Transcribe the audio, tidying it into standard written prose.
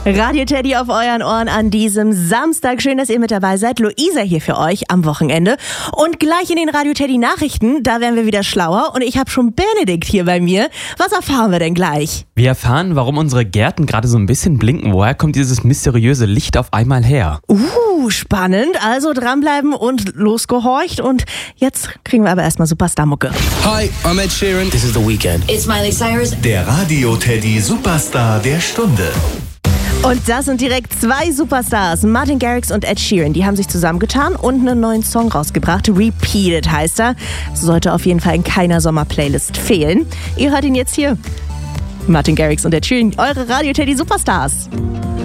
Radio Teddy auf euren Ohren an diesem Samstag. Schön, dass ihr mit dabei seid. Luisa hier für euch am Wochenende. Und gleich in den Radio Teddy Nachrichten, da werden wir wieder schlauer. Und ich habe schon Benedikt hier bei mir. Was erfahren wir denn gleich? Wir erfahren, warum unsere Gärten gerade so ein bisschen blinken. Woher kommt dieses mysteriöse Licht auf einmal her? Spannend. Also dranbleiben und losgehorcht. Und jetzt kriegen wir aber erstmal Superstar-Mucke. Hi, I'm Ed Sheeran. This is The Weeknd. It's Miley Cyrus. Der Radio Teddy Superstar der Stunde. Und das sind direkt zwei Superstars, Martin Garrix und Ed Sheeran. Die haben sich zusammengetan und einen neuen Song rausgebracht. Repeated heißt er. Sollte auf jeden Fall in keiner Sommerplaylist fehlen. Ihr hört ihn jetzt hier. Martin Garrix und Ed Sheeran, eure Radio Teddy Superstars.